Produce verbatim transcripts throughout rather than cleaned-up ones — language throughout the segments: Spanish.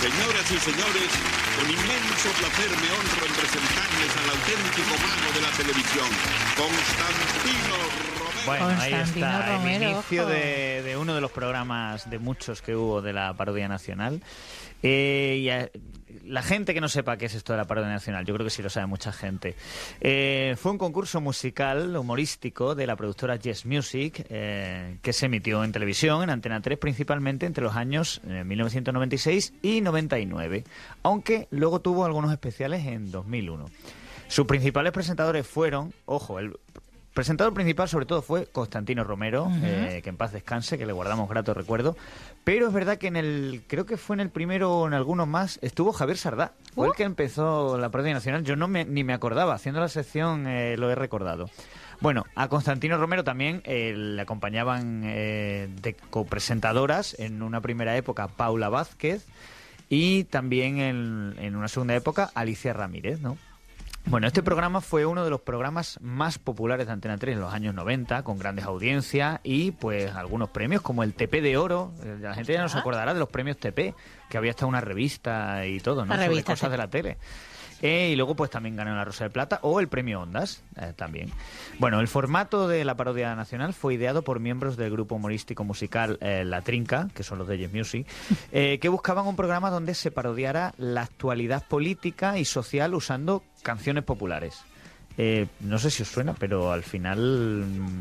Señoras y señores, con inmenso placer me honro en presentarles al auténtico mago de la televisión, Constantino Romero. Bueno, ahí Constantino está Romero, el inicio ojo. de, de uno de los programas de muchos que hubo de la parodia nacional. Eh, y a, la gente que no sepa qué es esto de la parodia nacional, yo creo que sí lo sabe mucha gente. Eh, fue un concurso musical, humorístico, de la productora Yes Music, eh, que se emitió en televisión, en Antena tres, principalmente entre los años eh, mil novecientos noventa y seis y noventa y nueve, aunque luego tuvo algunos especiales en dos mil uno. Sus principales presentadores fueron, ojo, el presentador principal sobre todo fue Constantino Romero, uh-huh. eh, que en paz descanse, que le guardamos grato recuerdo. Pero es verdad que en el, creo que fue en el primero o en algunos más, estuvo Javier Sardá. Fue uh. el que empezó la parodia nacional. Yo no me, ni me acordaba, haciendo la sección eh, lo he recordado. Bueno, a Constantino Romero también eh, le acompañaban eh, de copresentadoras en una primera época Paula Vázquez y también en, en una segunda época Alicia Ramírez, ¿no? Bueno, este programa fue uno de los programas más populares de Antena tres en los años noventa, con grandes audiencias y pues algunos premios como el T P de Oro. La gente ya no se acordará de los premios T P, que había hasta una revista y todo, ¿no? Sobre cosas de la tele. Eh, y luego pues también ganó la Rosa de Plata o el premio Ondas eh, también. Bueno, el formato de la parodia nacional fue ideado por miembros del grupo humorístico musical eh, La Trinca, que son los de Yes Music, eh, que buscaban un programa donde se parodiara la actualidad política y social usando canciones populares. Eh, no sé si os suena, pero al final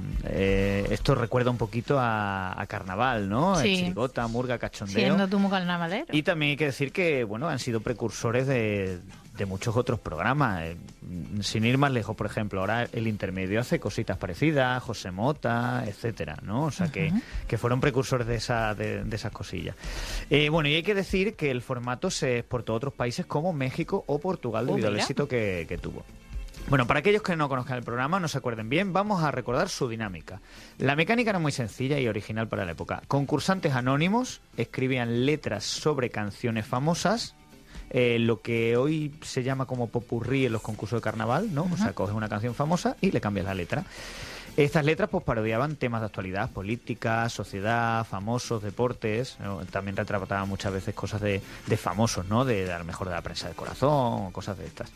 eh, esto recuerda un poquito a, a carnaval, ¿no? Sí. Chirigota, murga, cachondeo. Siendo tú muy carnavalero. Y también hay que decir que, bueno, han sido precursores de, de muchos otros programas. Eh, sin ir más lejos, por ejemplo, ahora El Intermedio hace cositas parecidas, José Mota, etcétera, ¿no? O sea, uh-huh. que, que fueron precursores de, esa, de, de esas cosillas. Eh, bueno, y hay que decir que el formato se exportó a otros países como México o Portugal debido oh, al éxito que, que tuvo. Bueno, para aquellos que no conozcan el programa, no se acuerden bien, vamos a recordar su dinámica. La mecánica era muy sencilla y original para la época. Concursantes anónimos escribían letras sobre canciones famosas, eh, lo que hoy se llama como popurrí en los concursos de carnaval, ¿no? Uh-huh. O sea, coges una canción famosa y le cambias la letra. Estas letras pues parodiaban temas de actualidad, política, sociedad, famosos, deportes, ¿no? También retrataban muchas veces cosas de, de famosos, ¿no? De, de a lo mejor de la prensa del corazón o cosas de estas.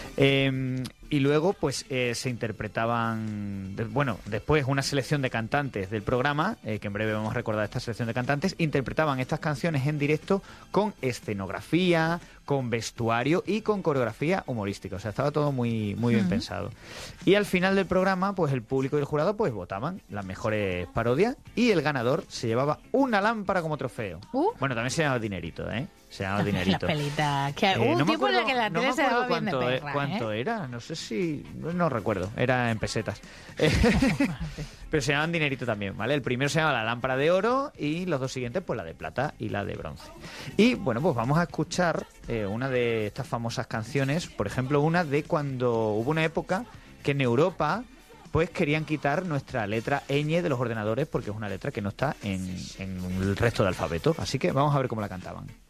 Eh, y luego pues eh, se interpretaban, de, bueno, después una selección de cantantes del programa, eh, que en breve vamos a recordar esta selección de cantantes, interpretaban estas canciones en directo con escenografía, con vestuario y con coreografía humorística. O sea, estaba todo muy, muy bien uh-huh. pensado. Y al final del programa, pues el público y el jurado pues votaban las mejores parodias y el ganador se llevaba una lámpara como trofeo. Uh. Bueno, también se llamaba dinerito, ¿eh? Se llamaba dinerito. Las pelitas. Que eh, hubo un no tiempo en acuerdo, la que la no tele se daba bien de cuánto, perra, ¿Cuánto ¿eh? era? No sé si... No recuerdo. Era en pesetas. Pero se llamaban dinerito también, ¿vale? El primero se llamaba la lámpara de oro y los dos siguientes pues la de plata y la de bronce. Y bueno, pues vamos a escuchar eh, una de estas famosas canciones. Por ejemplo, una de cuando hubo una época que en Europa pues querían quitar nuestra letra ñ de los ordenadores porque es una letra que no está en, en el resto del alfabeto. Así que vamos a ver cómo la cantaban.